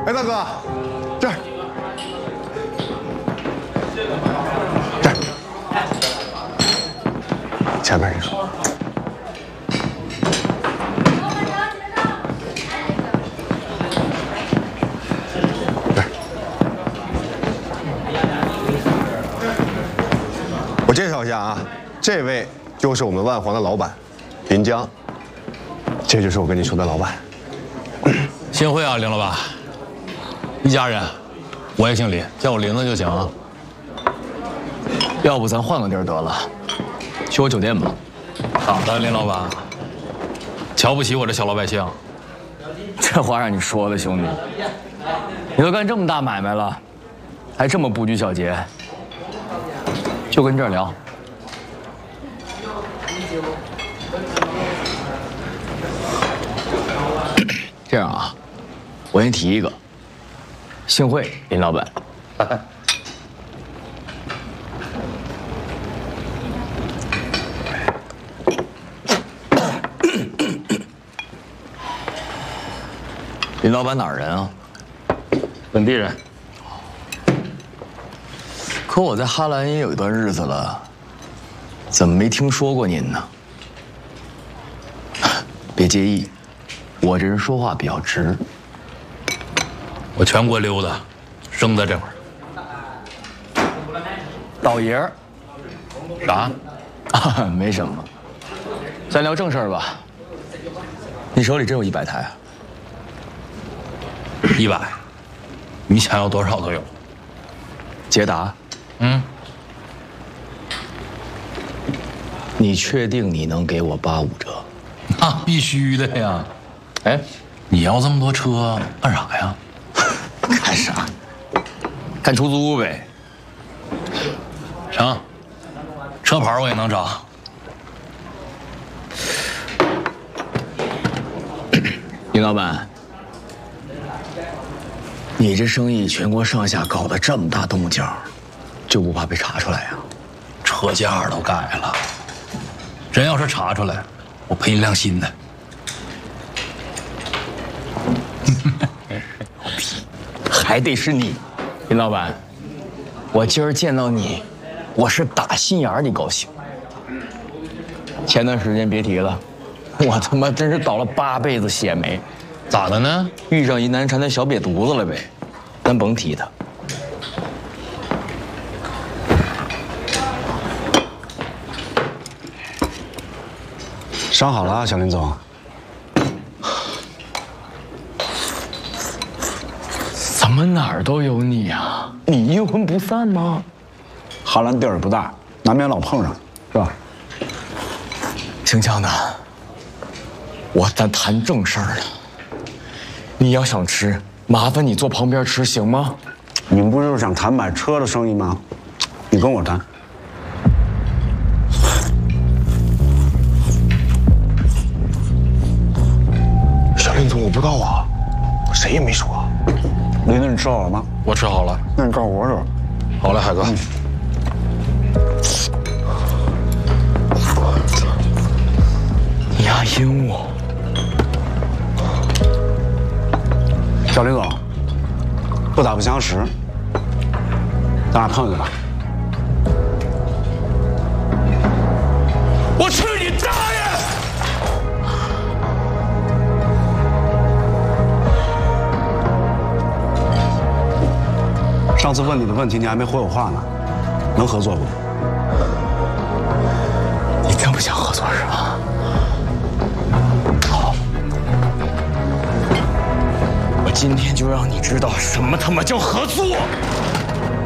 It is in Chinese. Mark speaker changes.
Speaker 1: 哎，大哥，这儿，这儿，前面这个。这儿，我介绍一下啊，这位就是我们万皇的老板，林江。这就是我跟你说的老板。
Speaker 2: 幸会啊，林老板。一家人，我也姓林，叫我林子就行啊。
Speaker 3: 要不咱换个地儿得了，去我酒店吧。
Speaker 2: 好的，林老板。瞧不起我这小老百姓？
Speaker 3: 这话让你说的，兄弟，你都干这么大买卖了，还这么不拘小节，就跟这儿聊。这样啊，我先提一个，幸会，林老板。林老板哪儿人啊？
Speaker 2: 本地人。
Speaker 3: 可我在哈兰也有一段日子了，怎么没听说过您呢？别介意。我这人说话比较直。
Speaker 2: 我全国溜达，生在这会儿。
Speaker 3: 老爷儿，
Speaker 2: 啥？
Speaker 3: 啊，没什么。咱聊正事儿吧。你手里真有100台啊
Speaker 2: ？100，你想要多少都有。
Speaker 3: 捷达？
Speaker 2: 嗯。
Speaker 3: 你确定你能给我85折？
Speaker 2: 那必须的呀。哎，你要这么多车干啥呀？
Speaker 3: 干啥？干出租呗。
Speaker 2: 行，车牌我也能找。
Speaker 3: 林老板，你这生意全国上下搞得这么大动静，就不怕被查出来呀？
Speaker 2: 车价都改了，真要是查出来，我赔你辆新的。
Speaker 3: 还得是你，林老板，我今儿见到你，我是打心眼里高兴。前段时间别提了，我他妈真是倒了8辈子血霉。
Speaker 2: 咋的呢？
Speaker 3: 遇上一难缠的小瘪犊子了呗，咱甭提他。
Speaker 1: 伤好了啊，小林总。
Speaker 3: 怎么哪儿都有你啊？你阴魂不散吗？
Speaker 1: 哈兰地儿不大，难免老碰上，是吧？
Speaker 3: 姓姜的，咱谈正事儿呢。你要想吃，麻烦你坐旁边吃，行吗？
Speaker 1: 你们不就是想谈买车的生意吗？你跟我谈。小林总，我不知道啊，我谁也没说。林子，你吃好了吗？
Speaker 2: 我吃好了。
Speaker 1: 那你告诉我说。
Speaker 2: 好嘞，海哥。
Speaker 3: 你丫阴我！
Speaker 1: 小林总，不打不相识，咱俩碰见了。
Speaker 3: 我去你大爷！
Speaker 1: 上次问你的问题，你还没回我话呢，能合作不？
Speaker 3: 你真不想合作是吧？好，我今天就让你知道什么他妈叫合作。